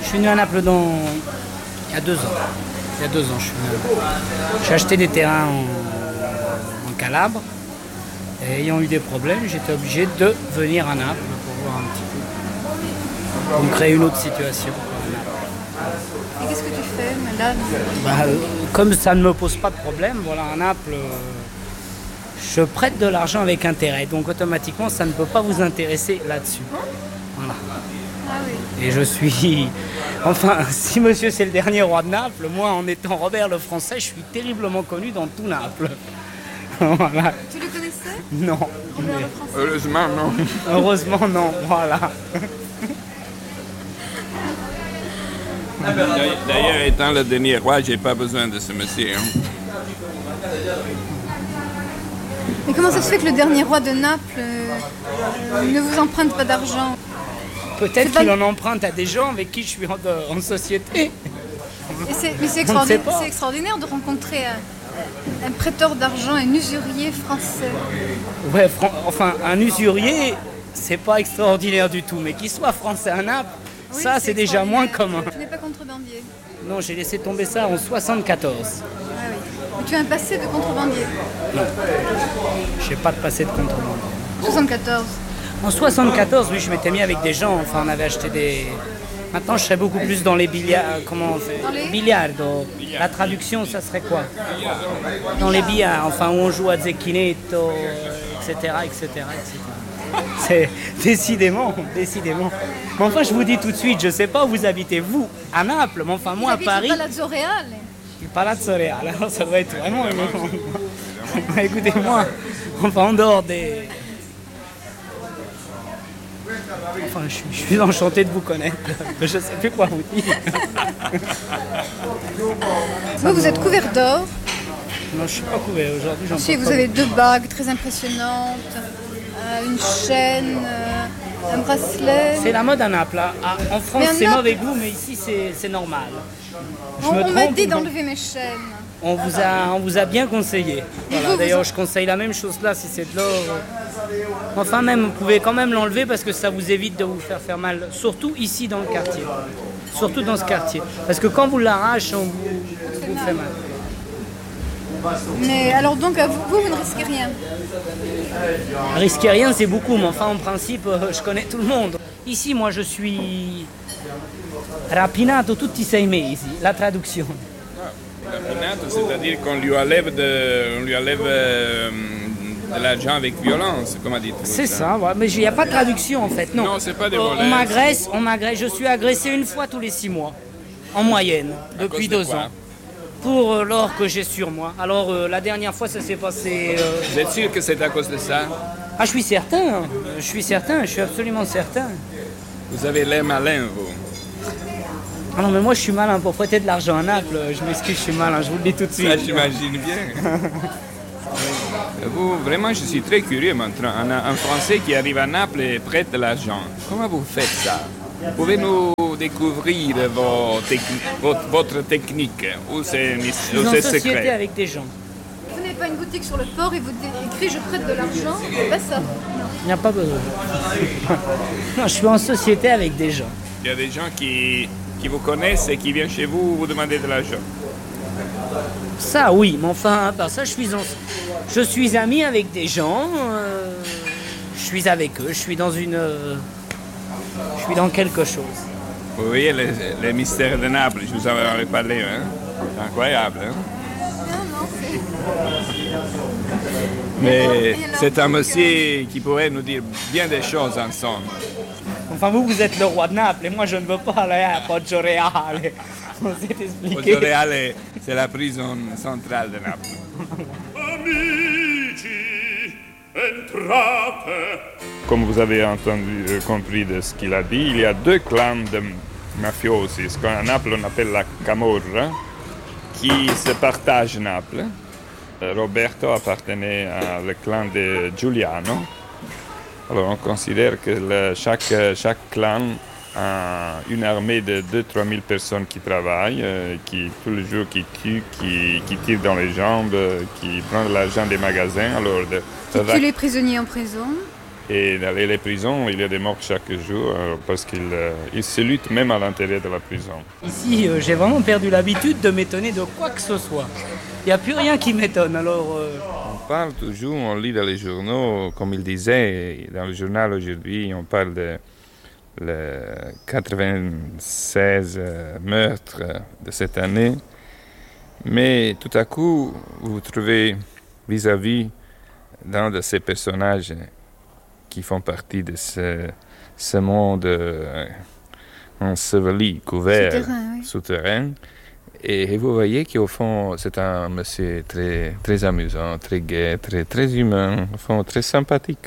suis venu à Naples il y a 2 ans. Il y a 2 ans, je suis venu à Naples. J'ai acheté des terrains en Calabre. Et ayant eu des problèmes, j'étais obligé de venir à Naples pour voir un petit peu. Pour me créer une autre situation. Et qu'est-ce que tu fais là? Comme ça ne me pose pas de problème, voilà, à Naples, je prête de l'argent avec intérêt. Donc automatiquement, ça ne peut pas vous intéresser là-dessus. Voilà. Ah oui. Et je suis... Enfin, si monsieur c'est le dernier roi de Naples, moi en étant Robert le Français, je suis terriblement connu dans tout Naples. Voilà. Tu le connaissais? Non. Robert le Français? Heureusement, non. Heureusement, non. Voilà. D'ailleurs, étant le dernier roi, j'ai pas besoin de ce monsieur. Hein. Mais comment ça se fait que le dernier roi de Naples ne vous emprunte pas d'argent? Peut-être qu'il en emprunte à des gens avec qui je suis en société. Mais c'est extraordinaire de rencontrer un prêteur d'argent, un usurier français. Ouais, enfin, un usurier, c'est pas extraordinaire du tout. Mais qu'il soit français à Naples, oui, ça c'est déjà moins commun. Tu n'es pas contrebandier? Non, j'ai laissé tomber ça en 74. Ah oui. Mais tu as un passé de contrebandier? Non, j'ai pas de passé de contrebandier. 74. En 74, oui, je m'étais mis avec des gens, enfin on avait acheté des... Maintenant je serais beaucoup plus dans les billards, comment on fait? Dans les Billardo. La traduction, ça serait quoi? Dans les billards, enfin où on joue à Zecchinetto, etc., etc., etc. C'est décidément. Mais enfin je vous dis tout de suite, je sais pas où vous habitez, vous, à Naples, mais enfin moi à Paris... Le Palazzo Reale. Le Palazzo Reale, alors ça doit être vraiment... Écoutez-moi, enfin en dehors des... Enfin, je suis enchanté de vous connaître. Je ne sais plus quoi vous dire. Vous êtes couvert d'or. Non, je ne suis pas couvert aujourd'hui. Si, vous avez 2 bagues très impressionnantes, une chaîne, un bracelet. C'est la mode à Naples. Hein. En France, c'est mauvais goût, mais ici, c'est normal. On m'a dit d'enlever mes chaînes. On vous a bien conseillé. Voilà, d'ailleurs, je conseille la même chose là si c'est de l'or. Enfin, même, vous pouvez quand même l'enlever parce que ça vous évite de vous faire mal. Surtout ici dans le quartier. Surtout dans ce quartier. Parce que quand vous l'arrachez, on vous fait mal. Mais alors donc, vous ne risquez rien? Risquer rien, c'est beaucoup, mais enfin, en principe, je connais tout le monde. Ici, moi, je suis rapinato tutti 6 mesi, la traduction. Rapinato, c'est-à-dire qu'on lui enlève de l'argent avec violence, comme a dit. C'est ça, ouais. Mais il n'y a pas de traduction en fait, non. Non, c'est pas des voleurs. On m'agresse, je suis agressé 1 fois tous les 6 mois, en moyenne, depuis 2 ans. Pour l'or que j'ai sur moi. Alors la dernière fois, ça s'est passé... Vous êtes sûr que c'est à cause de ça? Ah, je suis certain, je suis absolument certain. Vous avez l'air malin, vous. Ah non, mais moi je suis malin pour prêter de l'argent à Naples. Je m'excuse, je suis malin, je vous le dis tout de suite. Ça, j'imagine bien. Vous, vraiment, je suis très curieux maintenant. Un Français qui arrive à Naples et prête de l'argent. Comment vous faites ça? Pouvez-nous découvrir votre technique? Ou c'est Je suis en société secret? avec des gens. Vous n'avez pas une boutique sur le port et vous écrit je prête de l'argent? Pas ça. Il n'y a pas besoin. Non, je suis en société avec des gens. Il y a des gens qui vous connaissent et qui viennent chez vous vous demander de l'argent. Ça, oui, mais enfin, à part ça, je suis ami avec des gens. Je suis avec eux. Je suis dans quelque chose. Vous voyez les mystères de Naples, je vous en avais parlé, hein? C'est incroyable, hein? Mais c'est un monsieur qui pourrait nous dire bien des choses ensemble. Enfin, vous êtes le roi de Naples et moi, je ne veux pas aller à Poggio Reale. On s'est expliqué. Poggio Reale, c'est la prison centrale de Naples. Comme vous avez compris de ce qu'il a dit, il y a 2 clans de mafiosi, ce qu'à Naples on appelle la Camorra, qui se partagent Naples. Roberto appartenait au clan de Giuliano. Alors on considère que chaque clan a une armée de 2-3 000 personnes qui travaillent, qui tous les jours qui tuent, qui tirent dans les jambes, qui prennent l'argent des magasins. Alors qui tuent les prisonniers en prison. Et dans les prisons, il y a des morts chaque jour parce qu'ils se luttent même à l'intérieur de la prison. Ici, j'ai vraiment perdu l'habitude de m'étonner de quoi que ce soit. Il n'y a plus rien qui m'étonne, alors... On parle toujours, on lit dans les journaux, comme il disait, dans le journal aujourd'hui, on parle de 96 meurtres de cette année. Mais tout à coup, vous trouvez vis-à-vis d'un de ces personnages qui font partie de ce monde enseveli, couvert, souterrain. Et vous voyez qu'au fond, c'est un monsieur très, très amusant, très gai, très, très humain, au fond, très sympathique.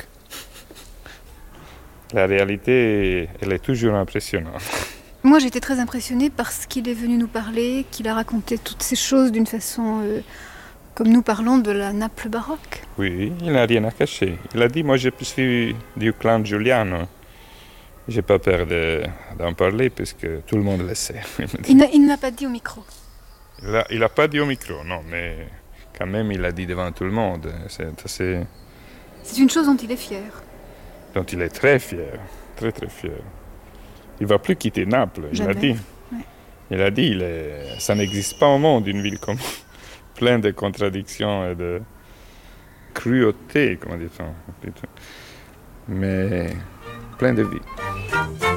La réalité, elle est toujours impressionnante. Moi, j'étais très impressionnée parce qu'il est venu nous parler, qu'il a raconté toutes ces choses d'une façon... comme nous parlons de la Naples baroque. Oui, il n'a rien à cacher. Il a dit, moi je suis du clan Giuliano. J'ai pas peur d'en parler puisque tout le monde le sait. Il ne l'a pas dit au micro. Il n'a pas dit au micro, non, mais quand même il l'a dit devant tout le monde. C'est une chose dont il est fier. Dont il est très fier, très très fier. Il ne va plus quitter Naples, il Jamais. a dit. Ouais. Il a dit, ça n'existe pas au monde, une ville comme pleine de contradictions et de cruauté, comment dit-on. Mais plein de vie.